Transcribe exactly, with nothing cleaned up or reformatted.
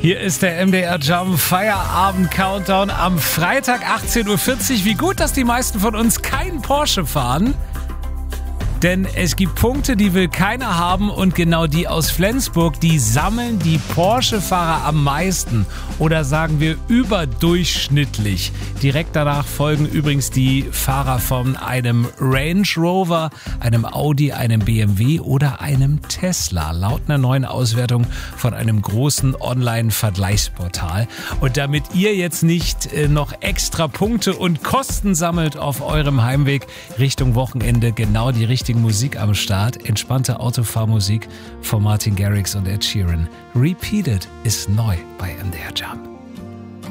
Hier ist der M D R Jump Feierabend Countdown am Freitag achtzehn Uhr vierzig. Wie gut, dass die meisten von uns keinen Porsche fahren. Denn es gibt Punkte, die will keiner haben und genau die aus Flensburg, die sammeln die Porsche-Fahrer am meisten oder sagen wir überdurchschnittlich. Direkt danach folgen übrigens die Fahrer von einem Range Rover, einem Audi, einem B M W oder einem Tesla, laut einer neuen Auswertung von einem großen Online-Vergleichsportal. Und damit ihr jetzt nicht noch extra Punkte und Kosten sammelt auf eurem Heimweg Richtung Wochenende, genau die richtige Musik am Start. Entspannte Autofahrmusik von Martin Garrix und Ed Sheeran. Repeated ist neu bei M D R Jump.